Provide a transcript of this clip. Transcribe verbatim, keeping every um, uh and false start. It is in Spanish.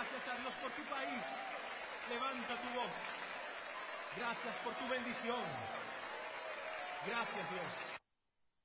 Gracias a Dios por tu país. Levanta tu voz. Gracias por tu bendición. Gracias, Dios.